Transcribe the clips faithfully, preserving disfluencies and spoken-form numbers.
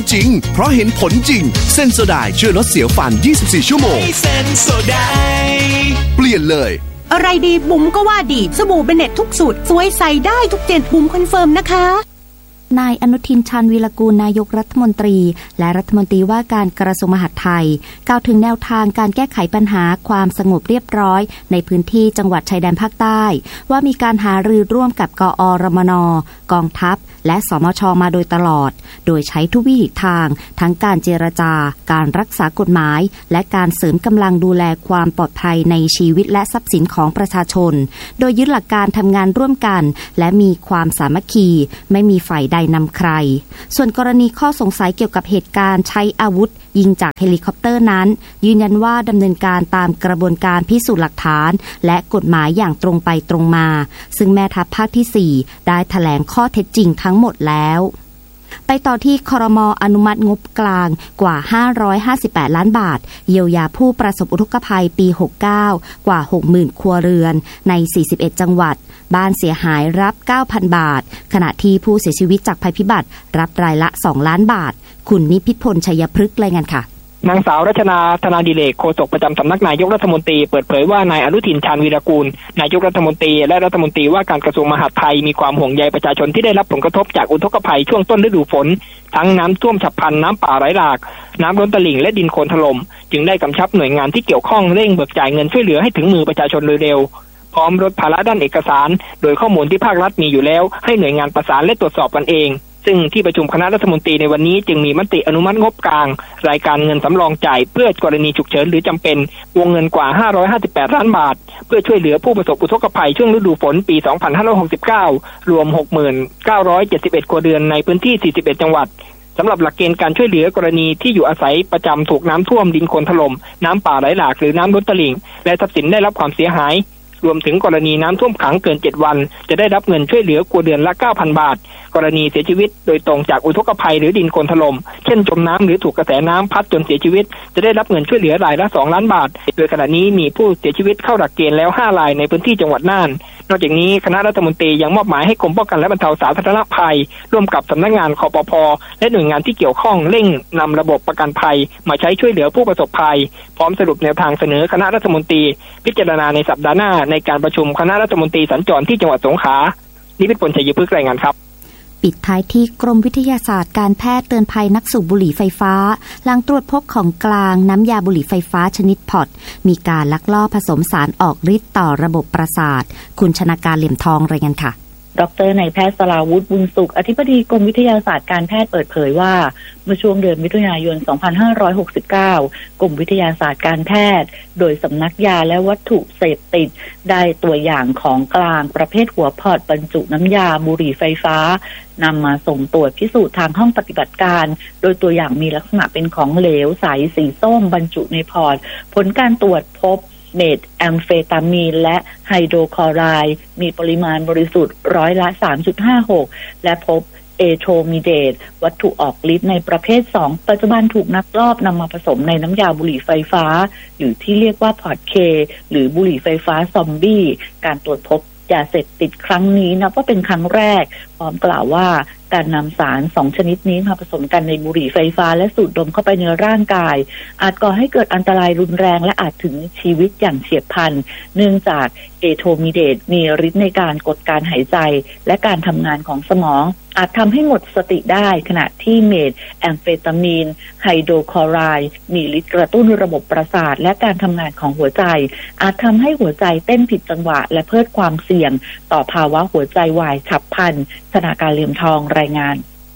จริงเพราะเห็นผลจริงเซนโซไดช่วยลดเสียวฟันยี่สิบสี่ชั่วโมงเซนโซไดเปลี่ยนเลยอะไรดีบุ๋มก็ว่าดีสบู่เบเน็ตทุกสูตรสวยใส่ได้ทุกเจนบุ๋มคอนเฟิร์มนะคะนายอนุทินชาญวีรกูลนายกรัฐมนตรีและรัฐมนตรีว่าการกระทรวงมหาดไทยกล่าวถึงแนวทางการแก้ไขปัญหาความสงบเรียบร้อยในพื้นที่จังหวัดชายแดนภาคใต้ว่ามีการหารือร่วมกับกอรมน.กองทัพและสมช.มาโดยตลอดโดยใช้ทุกวิถีทางทั้งการเจรจาการรักษากฎหมายและการเสริมกำลังดูแลความปลอดภัยในชีวิตและทรัพย์สินของประชาชนโดยยึดหลักการทำงานร่วมกันและมีความสามัคคีไม่มีฝ่ายใดนำใครส่วนกรณีข้อสงสัยเกี่ยวกับเหตุการณ์ใช้อาวุธยิงจากเฮลิคอปเตอร์นั้นยืนยันว่าดำเนินการตามกระบวนการพิสูจน์หลักฐานและกฎหมายอย่างตรงไปตรงมาซึ่งแม่ทัพภาคที่สี่ได้แถลงข้อเท็จจริงทั้งหมดแล้วไปต่อที่ครม.อนุมัติงบกลางกว่าห้าร้อยห้าสิบแปดล้านบาทเยียวยาผู้ประสบอุทกภัยปีหกสิบเก้ากว่า หกหมื่น ครัวเรือนในสี่สิบเอ็ดจังหวัดบ้านเสียหายรับ เก้าพัน บาทขณะที่ผู้เสียชีวิตจากภัยพิบัติรับรายละสองล้านบาทคุณนิพิษพลชัยพฤกษ์รายงานค่ะนางสาวรัชนาธนาดิเรกโฆษกประจำสำนักนายกรัฐมนตรีเปิดเผยว่านายอนุทินชาญวีรกูลนายกรัฐมนตรีและรัฐมนตรีว่าการกระทรวงมหาดไทยมีความห่วงใยประชาชนที่ได้รับผลกระทบจากอุทกภัยช่วงต้นฤดูฝนทั้งน้ำท่วมฉับพลันน้ำป่าไหลหลากน้ำล้นตลิ่งและดินโคลนถล่มจึงได้กำชับหน่วยงานที่เกี่ยวข้องเร่งเบิกจ่ายเงินช่วยเหลือให้ถึงมือประชาชนโดยเร็วพร้อมลดภาระด้านเอกสารโดยข้อมูลที่ภาครัฐมีอยู่แล้วให้หน่วยงานประสานและตรวจสอบกันเองซึ่งที่ประชุมคณะรัฐมนตรีในวันนี้จึงมีมติอนุมัติงบกลางรายการเงินสำรองจ่ายเพื่อกรณีฉุกเฉินหรือจำเป็นวงเงินกว่าห้าร้อยห้าสิบแปดล้านบาทเพื่อช่วยเหลือผู้ประสบอุทกภัยช่วงฤดูฝนปีสองพันห้าร้อยหกสิบเก้ารวม หกหมื่นเก้าร้อยเจ็ดสิบเอ็ด ครัวเรือนในพื้นที่สี่สิบเอ็ดจังหวัดสำหรับหลักเกณฑ์การช่วยเหลือกรณีที่อยู่อาศัยประจำถูกน้ำท่วมดินโคลนถล่มน้ำป่าไหลหลากหรือน้ำล้นตลิ่งและทรัพย์สินได้รับความเสียหายรวมถึงกรณีน้ำท่วมขังเกินเจ็ดวันจะได้รับเงินช่วยเหลือครัวเรือนละ เก้าพัน บาทกรณีเสียชีวิตโดยตรงจากอุทกภัยหรือดินโคลนถล่มเช่นจมน้ำหรือถูกกระแสน้ำพัดจนเสียชีวิตจะได้รับเงินช่วยเหลือรายละสองล้านบาทโดยขณะนี้มีผู้เสียชีวิตเข้าหลักเกณฑ์แล้วห้ารายในพื้นที่จังหวัดน่านนอกจากนี้คณะรัฐมนตรียังมอบหมายให้กรมป้องกันและบรรเทาสาธารณภัยร่วมกับสำนักงานคปภ.และหน่วยงานที่เกี่ยวข้องเร่งนำระบบประกันภัยมาใช้ช่วยเหลือผู้ประสบภัยพร้อมสรุปแนวทางเสนอคณะรัฐมนตรีพิจารณาในสัปดาห์หน้าในการประชุมคณะรัฐมนตรีสัญจรที่จังหวัดสงขลานิพิษพลชัยพฤกษ์รายงานครับปิดท้ายที่กรมวิทยาศาสตร์การแพทย์เตือนภัยนักสูบบุหรี่ไฟฟ้าหลังตรวจพบของกลางน้ำยาบุหรี่ไฟฟ้าชนิดพอตมีการลักลอบผสมสารออกฤทธิ์ต่อระบบประสาทคุณชนาการเหลี่ยมทองรายงานค่ะดร.นายแพทย์สราวุฒิบุญสุขอธิบดีกรมวิทยาศาสตร์การแพทย์เปิดเผยว่าเมื่อช่วงเดือนมิถุนายนสองพันห้าร้อยหกสิบเก้ากรมวิทยาศาสตร์การแพทย์โดยสำนักยาและวัตถุเสพติดได้ตัวอย่างของกลางประเภทหัวพอตบรรจุน้ำยาบุหรี่ไฟฟ้านำมาส่งตรวจพิสูจน์ทางห้องปฏิบัติการโดยตัวอย่างมีลักษณะเป็นของเหลวใสสีส้มบรรจุในพอตผลการตรวจพบเมทแอมเฟตามีนและไฮโดรคลอไรด์มีปริมาณบริสุทธิ์ร้อยละ สามจุดห้าหก และพบเอโทมิเดตวัตถุออกฤทธิ์ในประเภทสองปัจจุบันถูกนักลอบนำมาผสมในน้ำยาบุหรี่ไฟฟ้าหรือที่เรียกว่าพอตเคหรือบุหรี่ไฟฟ้าซอมบี้การตรวจพบยาเสพติดครั้งนี้นับว่าเป็นครั้งแรกพร้อมกล่าวว่าการนำสารสองชนิดนี้มาผสมกันในบุหรี่ไฟฟ้าและสูดดมเข้าไปในร่างกายอาจก่อให้เกิดอันตรายรุนแรงและอาจถึงชีวิตอย่างเฉียบพลันเนื่องจากเอโทมิเดตมีฤทธิ์ในการกดการหายใจและการทำงานของสมองอาจทำให้หมดสติได้ขณะที่เมทแอมเฟตามีนไฮโดรคลอไรด์มีฤทธิ์กระตุ้นระบบประสาทและการทำงานของหัวใจอาจทำให้หัวใจเต้นผิดจังหวะและเพิ่มความเสี่ยงต่อภาวะหัวใจวายฉับพลันธนาการเหลี่ยมทองรายงาน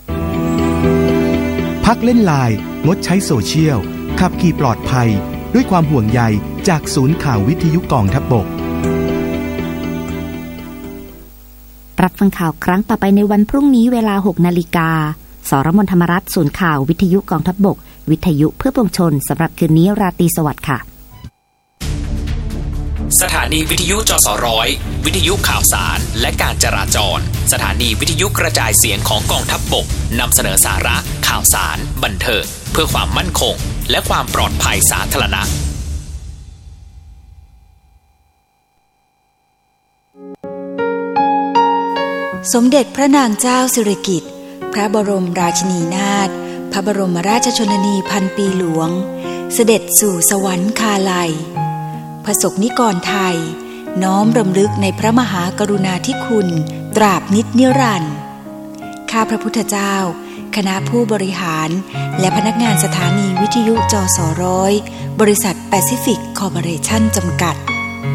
พักเล่นไลน์งดใช้โซเชียลขับขี่ปลอดภัยด้วยความห่วงใยจากศูนย์ข่าววิทยุกองทัพบกรับฟังข่าวครั้งต่อไปในวันพรุ่งนี้เวลา หกนาฬิกา สรมนธรรมรัตน์ศูนย์ข่าววิทยุกองทัพบกวิทยุเพื่อปวงชนสำหรับคืนนี้ราตรีสวัสดิ์ค่ะสถานีวิทยุจสร้อยวิทยุข่าวสารและการจราจรสถานีวิทยุกระจายเสียงของกองทัพบกนำเสนอสาระข่าวสารบันเทิงเพื่อความมั่นคงและความปลอดภัยสาธารณะสมเด็จพระนางเจ้าสิริกิติ์พระบรมราชินีนาถพระบรมราชชนนีพันปีหลวงเสด็จสู่สวรรคาลัยพระสงฆ์นิกรไทยน้อมรำลึกในพระมหากรุณาธิคุณตราบนิจนิรันดร์ข้าพระพุทธเจ้าคณะผู้บริหารและพนักงานสถานีวิทยุจสร้อยบริษัทแปซิฟิกคอร์ปอเรชั่นจำกัด